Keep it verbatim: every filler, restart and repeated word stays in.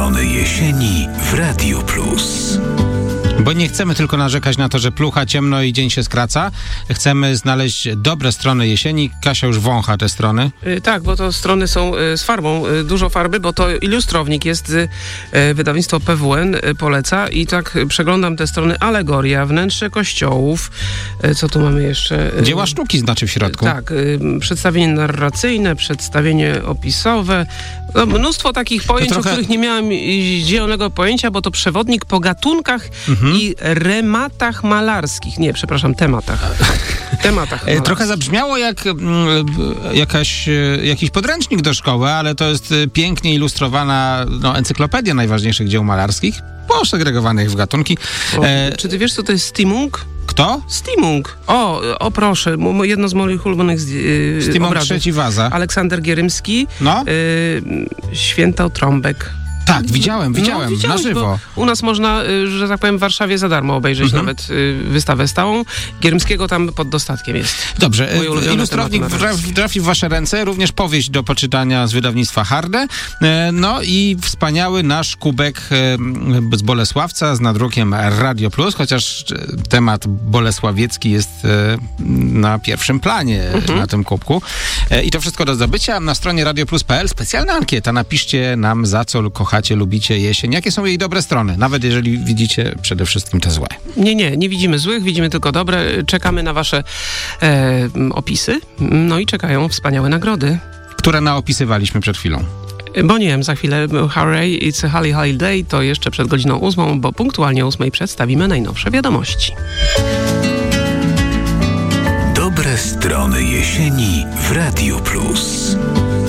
strony jesieni w Radiu Plus. Bo nie chcemy tylko narzekać na to, że plucha, ciemno i dzień się skraca. Chcemy znaleźć dobre strony jesieni. Kasia już wącha te strony. Yy, tak, bo to strony są yy, z farbą, yy, dużo farby, bo to ilustrownik jest, yy, wydawnictwo P W N yy, poleca i tak yy, przeglądam te strony. Alegoria, wnętrze kościołów. Yy, co tu mamy jeszcze? Yy, Dzieła sztuki znaczy w środku. Yy, tak, yy, przedstawienie narracyjne, przedstawienie opisowe. No, mnóstwo takich pojęć, trochę... o których nie miałem yy, zielonego pojęcia, bo to przewodnik po gatunkach mhm. i rematach malarskich. Nie, przepraszam, tematach. tematach malarskich. Trochę zabrzmiało jak mm, jakaś, jakiś podręcznik do szkoły, ale to jest pięknie ilustrowana no, encyklopedia najważniejszych dzieł malarskich, posegregowanych w gatunki. O, e... Czy ty wiesz, co to jest Stimung? Kto? Stimung. O, o proszę, jedno z moich ulubionych yy, Stimung obrazów. trzeci Waza. Aleksander Gierymski. No? Yy, Święto Trąbek. Tak, widziałem, widziałem, no, na żywo. U nas można, że tak powiem, w Warszawie za darmo obejrzeć mhm. nawet y, wystawę stałą. Gierymskiego tam pod dostatkiem jest. Dobrze, ilustrownik trafi w wasze ręce, również powieść do poczytania z wydawnictwa Harde. No i wspaniały nasz kubek z Bolesławca z nadrukiem Radio Plus, chociaż temat bolesławiecki jest na pierwszym planie mhm. na tym kubku. I to wszystko do zdobycia na stronie radioplus kropka p l. Specjalna ankieta. Napiszcie nam, za co kochacie, lubicie jesień. Jakie są jej dobre strony? Nawet jeżeli widzicie przede wszystkim te złe. Nie, nie, nie widzimy złych, widzimy tylko dobre. Czekamy na wasze e, opisy. No i czekają wspaniałe nagrody. Które naopisywaliśmy przed chwilą. Bo nie wiem, za chwilę hooray, it's a Holly Holiday, to jeszcze przed godziną ósmą, bo punktualnie o ósmej przedstawimy najnowsze wiadomości. Dobre strony jesieni w Radiu Plus.